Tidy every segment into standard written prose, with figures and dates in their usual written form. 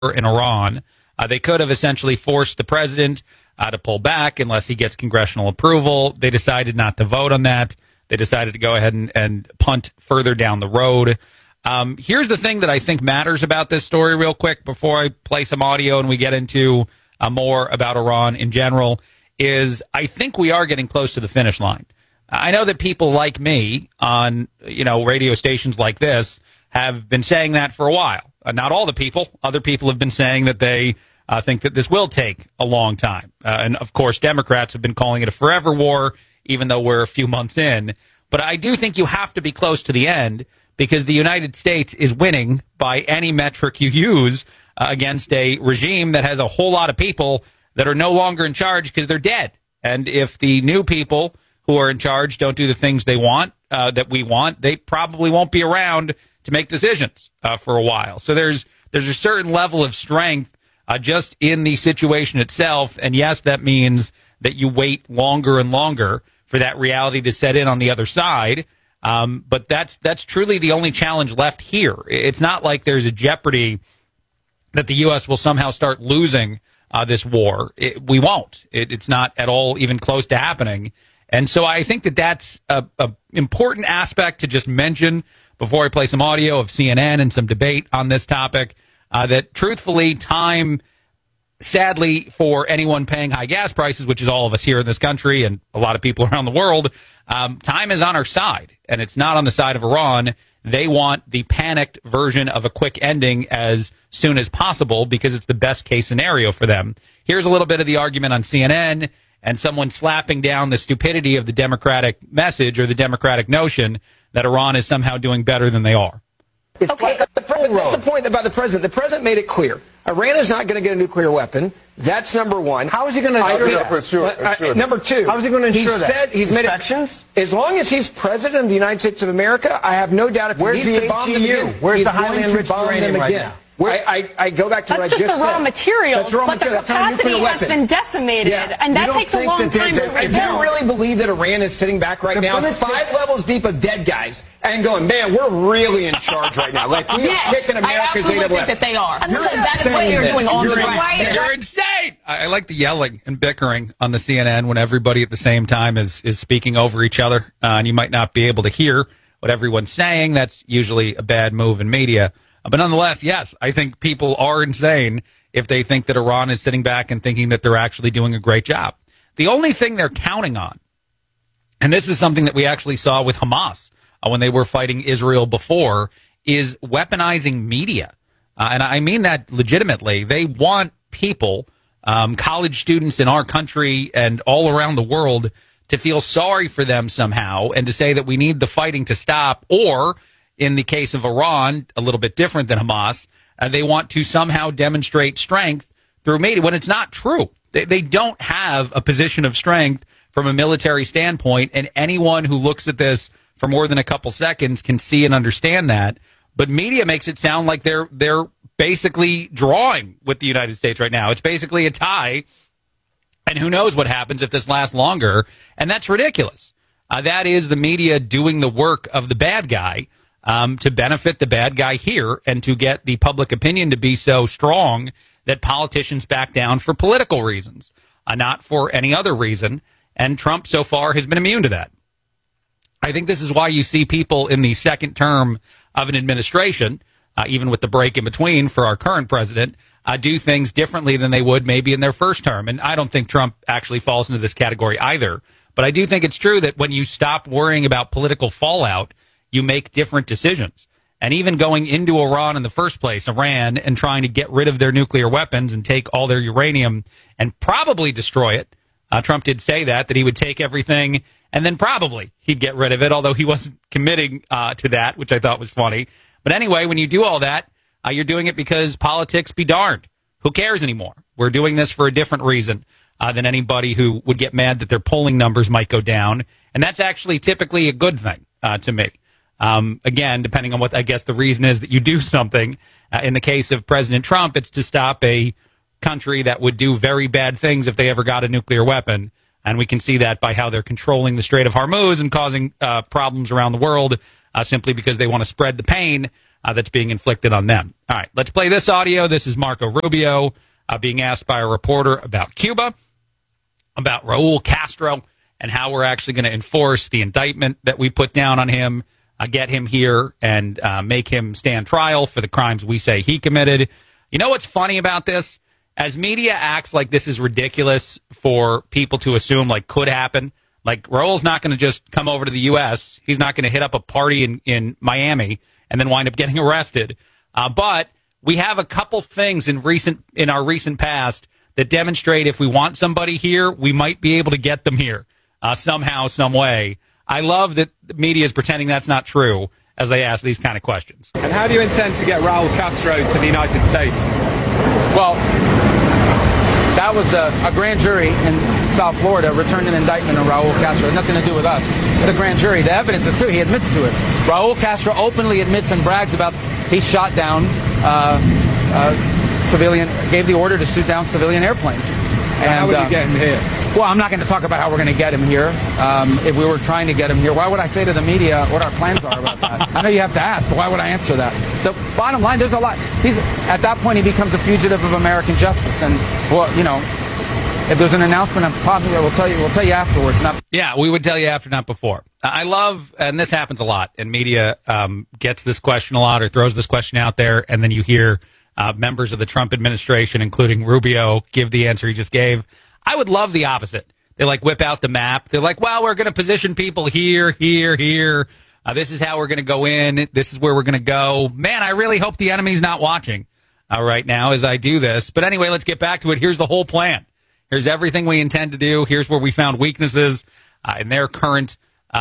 in Iran. They could have essentially forced the president to pull back unless he gets congressional approval. They decided not to vote on that. They decided to go ahead and punt further down the road. Here's the thing that I think matters about this story real quick before I play some audio and we get into more about Iran in general, is I think we are getting close to the finish line. I know that people like me on, radio stations like this have been saying that for a while. Not all the people. Other people have been saying that they think that this will take a long time. And, of course, Democrats have been calling it a forever war, even though we're a few months in. But I do think you have to be close to the end because the United States is winning by any metric you use against a regime that has a whole lot of people that are no longer in charge because they're dead. And if the new people who are in charge don't do the things they want, that we want, they probably won't be around to make decisions for a while. So there's a certain level of strength just in the situation itself. And yes, that means that you wait longer and longer for that reality to set in on the other side. But that's truly the only challenge left here. It's not like there's a jeopardy that the U.S. will somehow start losing this war. We won't. It's not at all even close to happening. And so I think that that's a important aspect to just mention before I play some audio of CNN and some debate on this topic, that truthfully time, sadly, for anyone paying high gas prices, which is all of us here in this country and a lot of people around the world, time is on our side, and it's not on the side of Iran. They want the panicked version of a quick ending as soon as possible because it's the best case scenario for them. Here's a little bit of the argument on CNN and someone slapping down the stupidity of the Democratic message or the Democratic notion that Iran is somehow doing better than they are. Okay, that's the point about the president. The president made it clear. Iran is not going to get a nuclear weapon. That's number one. How is he going to ensure that? Number two. How is he going to ensure that? He said he's made it. As long as he's president of the United States of America, I have no doubt if he needs to bomb them again, where's the highly enriched uranium right now? I go back to what I just said. That's just the raw materials, but the capacity has been decimated, and that takes a long time to rebuild. If you really believe that Iran is sitting back right now, 5 levels deep of dead guys, and going, man, we're really in charge right now. Like, we are kicking America's I absolutely think that they are. That is what they're doing all the time. You're insane. I like the yelling and bickering on the CNN when everybody at the same time is speaking over each other, and you might not be able to hear what everyone's saying. That's usually a bad move in media. But nonetheless, yes, I think people are insane if they think that Iran is sitting back and thinking that they're actually doing a great job. The only thing they're counting on, and this is something that we actually saw with Hamas when they were fighting Israel before, is weaponizing media. And I mean that legitimately. They want people, college students in our country and all around the world, to feel sorry for them somehow and to say that we need the fighting to stop, or in the case of Iran, a little bit different than Hamas, they want to somehow demonstrate strength through media when it's not true. They don't have a position of strength from a military standpoint, and anyone who looks at this for more than a couple seconds can see and understand that. But media makes it sound like they're basically drawing with the United States right now. It's basically a tie, and who knows what happens if this lasts longer, and that's ridiculous. That is the media doing the work of the bad guy, to benefit the bad guy here and to get the public opinion to be so strong that politicians back down for political reasons, not for any other reason. And Trump so far has been immune to that. I think this is why you see people in the second term of an administration, even with the break in between for our current president, do things differently than they would maybe in their first term. And I don't think Trump actually falls into this category either. But I do think it's true that when you stop worrying about political fallout, you make different decisions. And even going into Iran in the first place, Iran, and trying to get rid of their nuclear weapons and take all their uranium and probably destroy it. Trump did say that he would take everything and then probably he'd get rid of it, although he wasn't committing to that, which I thought was funny. But anyway, when you do all that, you're doing it because politics be darned. Who cares anymore? We're doing this for a different reason than anybody who would get mad that their polling numbers might go down. And that's actually typically a good thing to me. Again, depending on what I guess the reason is that you do something. In the case of President Trump, it's to stop a country that would do very bad things if they ever got a nuclear weapon. And we can see that by how they're controlling the Strait of Hormuz and causing problems around the world simply because they want to spread the pain that's being inflicted on them. All right, let's play this audio. This is Marco Rubio being asked by a reporter about Cuba, about Raul Castro, and how we're actually going to enforce the indictment that we put down on him, get him here, and make him stand trial for the crimes we say he committed. You know what's funny about this? As media acts like this is ridiculous for people to assume like could happen, like Raul's not going to just come over to the U.S. He's not going to hit up a party in Miami and then wind up getting arrested. But we have a couple things in our recent past that demonstrate if we want somebody here, we might be able to get them here somehow, some way. I love that the media is pretending that's not true as they ask these kind of questions. And how do you intend to get Raul Castro to the United States? Well, that was a grand jury in South Florida returned an indictment on Raul Castro. It had nothing to do with us. It's a grand jury. The evidence is clear. He admits to it. Raul Castro openly admits and brags about he shot down gave the order to shoot down civilian airplanes. And how would you get him here? Well, I'm not going to talk about how we're going to get him here. If we were trying to get him here, why would I say to the media what our plans are about that? I know you have to ask, but why would I answer that? The bottom line, there's a lot. At that point, he becomes a fugitive of American justice. And, well, you know, if there's an announcement, we'll tell you afterwards. Yeah, we would tell you after, not before. I love, and this happens a lot, and media gets this question a lot or throws this question out there, and then you hear members of the Trump administration, including Rubio, give the answer he just gave. I would love the opposite. They like whip out the map. They're like, well, we're going to position people here, here, here. This is how we're going to go in. This is where we're going to go. Man, I really hope the enemy's not watching right now as I do this. But anyway, let's get back to it. Here's the whole plan. Here's everything we intend to do. Here's where we found weaknesses in their current,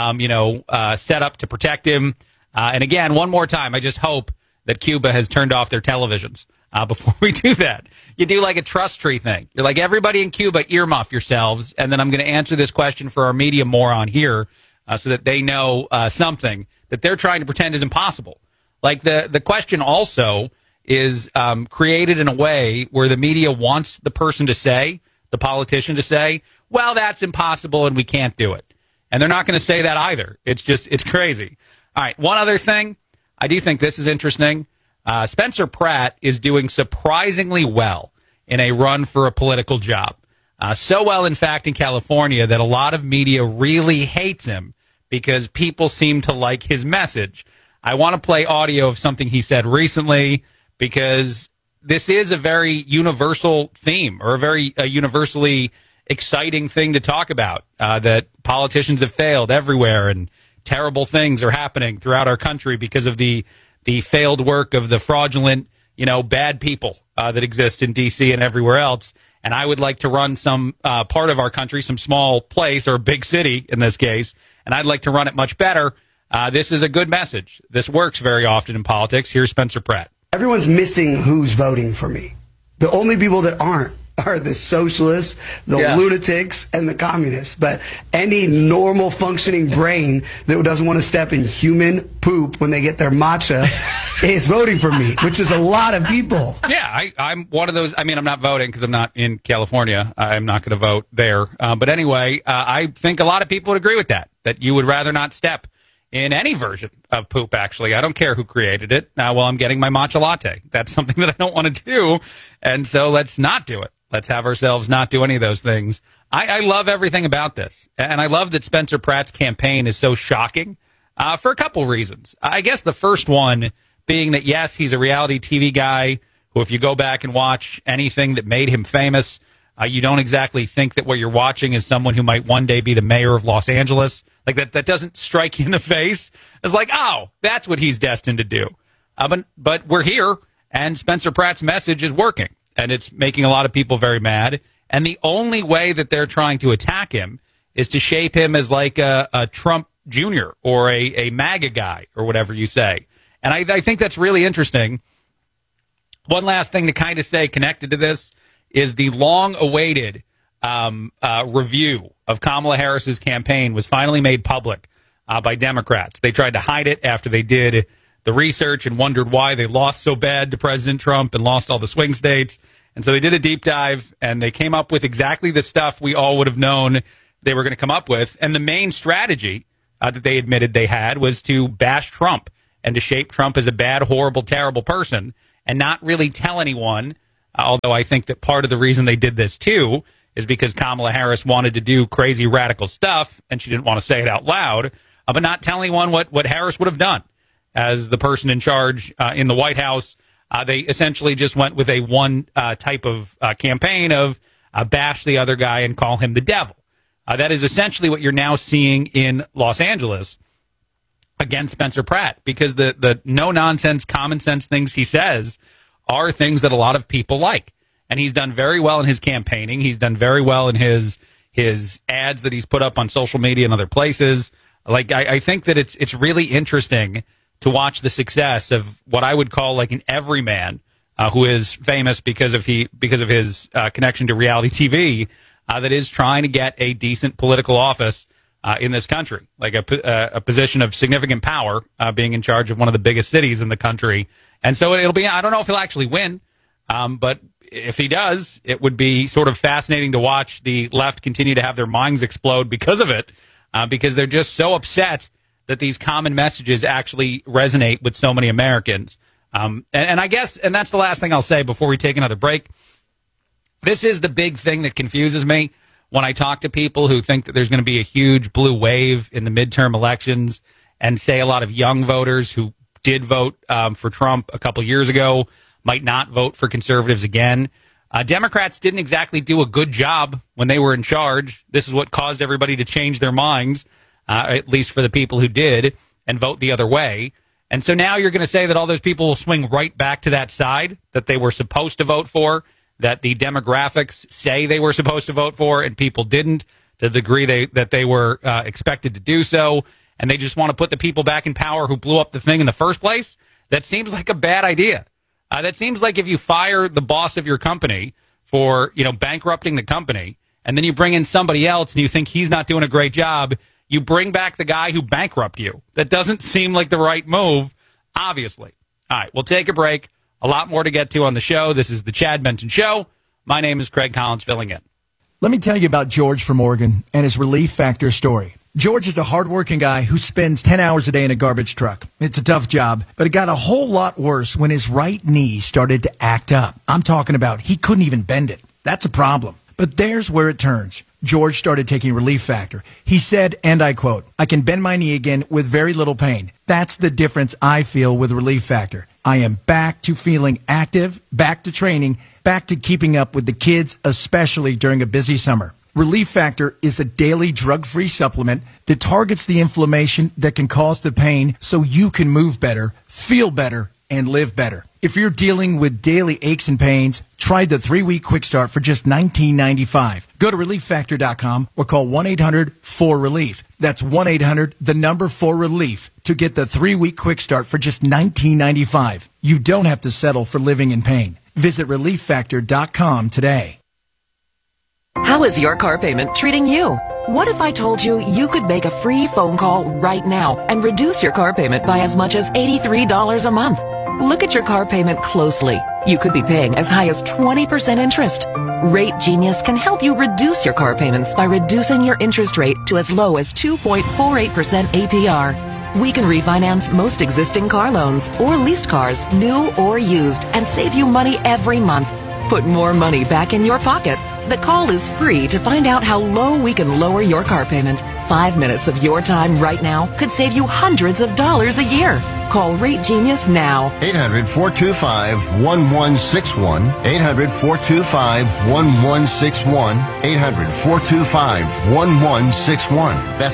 setup to protect him. And again, one more time, I just hope that Cuba has turned off their televisions before we do that. You do like a trust tree thing. You're like, everybody in Cuba, earmuff yourselves, and then I'm going to answer this question for our media moron here so that they know something that they're trying to pretend is impossible. Like the question also is created in a way where the media wants the person to say, the politician to say, well, that's impossible and we can't do it. And they're not going to say that either. It's crazy. All right, one other thing. I do think this is interesting. Spencer Pratt is doing surprisingly well in a run for a political job. So well, in fact, in California that a lot of media really hates him because people seem to like his message. I want to play audio of something he said recently because this is a very universal theme or a very universally exciting thing to talk about, that politicians have failed everywhere and terrible things are happening throughout our country because of the failed work of the fraudulent, bad people that exist in D.C. and everywhere else. And I would like to run some part of our country, some small place or big city in this case, and I'd like to run it much better. This is a good message. This works very often in politics. Here's Spencer Pratt. Everyone's missing who's voting for me. The only people that aren't are the socialists, the lunatics, and the communists. But any normal functioning brain that doesn't want to step in human poop when they get their matcha is voting for me, which is a lot of people. Yeah, I'm one of those. I mean, I'm not voting because I'm not in California. I'm not going to vote there. But anyway, I think a lot of people would agree with that you would rather not step in any version of poop, actually. I don't care who created it. While I'm getting my matcha latte. That's something that I don't want to do. And so let's not do it. Let's have ourselves not do any of those things. I love everything about this. And I love that Spencer Pratt's campaign is so shocking for a couple reasons. I guess the first one being that, yes, he's a reality TV guy who, if you go back and watch anything that made him famous, you don't exactly think that what you're watching is someone who might one day be the mayor of Los Angeles. Like that doesn't strike you in the face. It's like, oh, that's what he's destined to do. But we're here, and Spencer Pratt's message is working. And it's making a lot of people very mad. And the only way that they're trying to attack him is to shape him as like a Trump Jr. or a MAGA guy or whatever you say. And I think that's really interesting. One last thing to kind of say connected to this is the long-awaited review of Kamala Harris's campaign was finally made public by Democrats. They tried to hide it after they did the research and wondered why they lost so bad to President Trump and lost all the swing states. And so they did a deep dive, and they came up with exactly the stuff we all would have known they were going to come up with. And the main strategy that they admitted they had was to bash Trump and to shape Trump as a bad, horrible, terrible person and not really tell anyone, although I think that part of the reason they did this, too, is because Kamala Harris wanted to do crazy, radical stuff, and she didn't want to say it out loud, but not tell anyone what Harris would have done as the person in charge in the White House. They essentially just went with a one type of campaign of bash the other guy and call him the devil. That is essentially what you're now seeing in Los Angeles against Spencer Pratt, because the no-nonsense, common-sense things he says are things that a lot of people like. And he's done very well in his campaigning. He's done very well in his ads that he's put up on social media and other places. Like, I think that it's really interesting to watch the success of what I would call like an everyman who is famous because of his connection to reality TV that is trying to get a decent political office in this country, like a position of significant power, being in charge of one of the biggest cities in the country. And so it'll be, I don't know if he'll actually win, but if he does, it would be sort of fascinating to watch the left continue to have their minds explode because of it, because they're just so upset that these common messages actually resonate with so many Americans. And I guess, and that's the last thing I'll say before we take another break. This is the big thing that confuses me when I talk to people who think that there's going to be a huge blue wave in the midterm elections, and say a lot of young voters who did vote for Trump a couple years ago might not vote for conservatives again. Democrats didn't exactly do a good job when they were in charge. This is what caused everybody to change their minds, at least for the people who did, and vote the other way. And so now you're going to say that all those people will swing right back to that side that they were supposed to vote for, that the demographics say they were supposed to vote for, and people didn't to the degree that they were expected to do so, and they just want to put the people back in power who blew up the thing in the first place. That seems like a bad idea. That seems like if you fire the boss of your company for, bankrupting the company, and then you bring in somebody else and you think he's not doing a great job, you bring back the guy who bankrupted you. That doesn't seem like the right move, obviously. All right, we'll take a break. A lot more to get to on the show. This is the Chad Benton Show. My name is Craig Collins, filling in. Let me tell you about George from Oregon and his Relief Factor story. George is a hardworking guy who spends 10 hours a day in a garbage truck. It's a tough job, but it got a whole lot worse when his right knee started to act up. I'm talking about he couldn't even bend it. That's a problem. But there's where it turns. George started taking Relief Factor. He said, and I quote, "I can bend my knee again with very little pain. That's the difference I feel with Relief Factor. I am back to feeling active, back to training, back to keeping up with the kids, especially during a busy summer." Relief Factor is a daily drug-free supplement that targets the inflammation that can cause the pain so you can move better, feel better, and live better. If you're dealing with daily aches and pains, try the 3-week quick start for just $19.95. Go to ReliefFactor.com or call 1-800-4RELIEF. That's 1-800-4RELIEF to get the 3-week quick start for just $19.95. You don't have to settle for living in pain. Visit ReliefFactor.com today. How is your car payment treating you? What if I told you you could make a free phone call right now and reduce your car payment by as much as $83 a month? Look at your car payment closely. You could be paying as high as 20% interest. Rate Genius can help you reduce your car payments by reducing your interest rate to as low as 2.48% APR. We can refinance most existing car loans or leased cars, new or used, and save you money every month. Put more money back in your pocket. The call is free to find out how low we can lower your car payment. 5 minutes of your time right now could save you hundreds of dollars a year. Call Rate Genius now. 800-425-1161. 800-425-1161. 800-425-1161. That's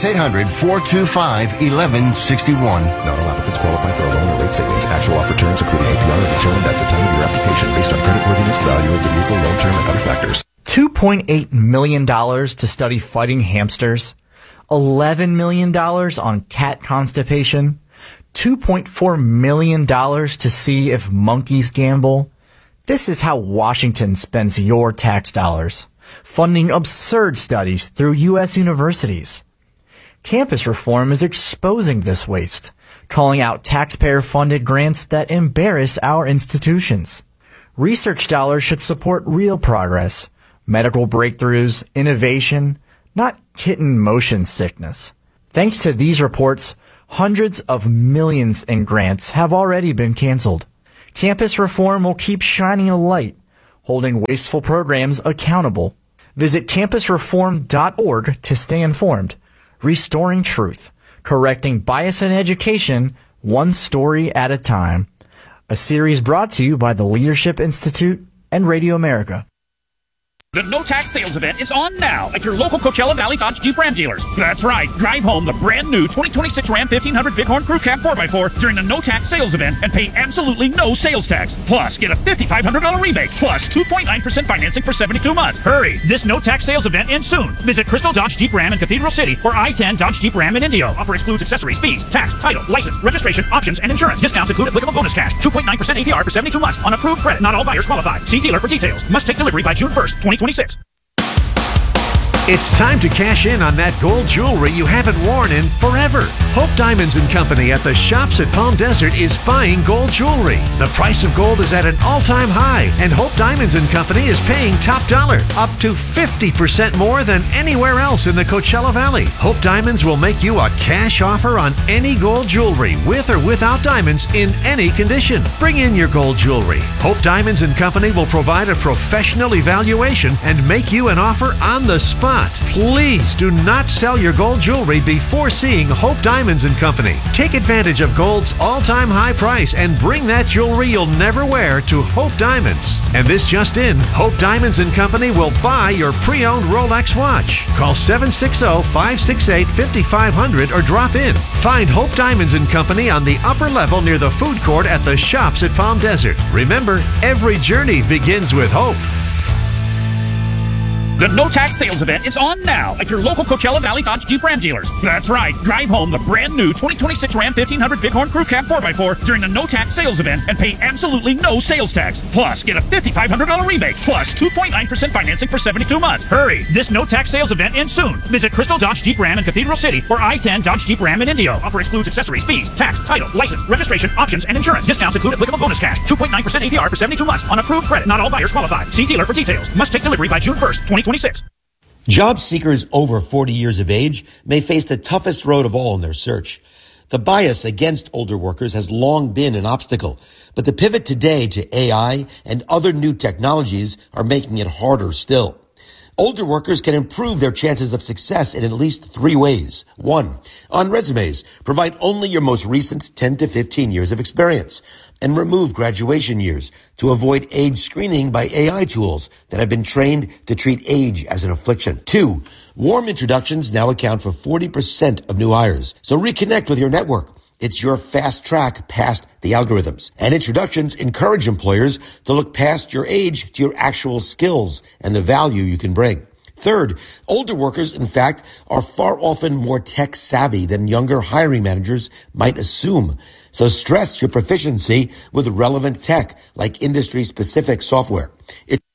800-425-1161. Not all applicants qualify for a loan or rate savings. Actual offer terms, including APR, are determined at the time of your application based on creditworthiness, value of the vehicle, loan term, and other factors. $2.8 million to study fighting hamsters, $11 million on cat constipation, $2.4 million to see if monkeys gamble. This is how Washington spends your tax dollars, funding absurd studies through U.S. universities. Campus reform is exposing this waste, calling out taxpayer-funded grants that embarrass our institutions. Research dollars should support real progress, medical breakthroughs, innovation, not kitten motion sickness. Thanks to these reports, Hundreds of millions in grants have already been canceled. Campus reform will keep shining a light, holding wasteful programs accountable. Visit campusreform.org to stay informed. Restoring truth, correcting bias in education, one story at a time. A series brought to you by the Leadership Institute and Radio America. The No Tax Sales Event is on now at your local Coachella Valley Dodge Jeep Ram dealers. That's right. Drive home the brand new 2026 Ram 1500 Bighorn Crew Cab 4x4 during the No Tax Sales Event and pay absolutely no sales tax. Plus, get a $5,500 rebate plus 2.9% financing for 72 months. Hurry. This No Tax Sales Event ends soon. Visit Crystal Dodge Jeep Ram in Cathedral City or I-10 Dodge Jeep Ram in Indio. Offer excludes accessories, fees, tax, title, license, registration, options, and insurance. Discounts include applicable bonus cash. 2.9% APR for 72 months on approved credit. Not all buyers qualify. See dealer for details. Must take delivery by June 1st, 2026. It's time to cash in on that gold jewelry you haven't worn in forever. Hope Diamonds & Company at the Shops at Palm Desert is buying gold jewelry. The price of gold is at an all-time high, and Hope Diamonds & Company is paying top dollar, up to 50% more than anywhere else in the Coachella Valley. Hope Diamonds will make you a cash offer on any gold jewelry, with or without diamonds, in any condition. Bring in your gold jewelry. Hope Diamonds & Company will provide a professional evaluation and make you an offer on the spot. Please do not sell your gold jewelry before seeing Hope Diamonds & Company. Take advantage of gold's all-time high price and bring that jewelry you'll never wear to Hope Diamonds. And this just in, Hope Diamonds & Company will buy your pre-owned Rolex watch. Call 760-568-5500 or drop in. Find Hope Diamonds & Company on the upper level near the food court at the Shops at Palm Desert. Remember, every journey begins with hope. The No Tax Sales Event is on now at your local Coachella Valley Dodge Jeep Ram dealers. That's right. Drive home the brand new 2026 Ram 1500 Bighorn Crew Cab 4x4 during the No Tax Sales Event and pay absolutely no sales tax. Plus, get a $5,500 rebate plus 2.9% financing for 72 months. Hurry. This No Tax Sales Event ends soon. Visit Crystal Dodge Jeep Ram in Cathedral City or I-10 Dodge Jeep Ram in Indio. Offer excludes accessories, fees, tax, title, license, registration, options, and insurance. Discounts include applicable bonus cash. 2.9% APR for 72 months on approved credit. Not all buyers qualify. See dealer for details. Must take delivery by June 1st, 2026. Job seekers over 40 years of age may face the toughest road of all in their search. The bias against older workers has long been an obstacle, but the pivot today to AI and other new technologies are making it harder still. Older workers can improve their chances of success in at least 3 ways. 1, on resumes, provide only your most recent 10 to 15 years of experience and remove graduation years to avoid age screening by AI tools that have been trained to treat age as an affliction. 2, warm introductions now account for 40% of new hires. So reconnect with your network. It's your fast track past the algorithms. And introductions encourage employers to look past your age to your actual skills and the value you can bring. 3rd, older workers, in fact, are far often more tech savvy than younger hiring managers might assume. So stress your proficiency with relevant tech like industry-specific software.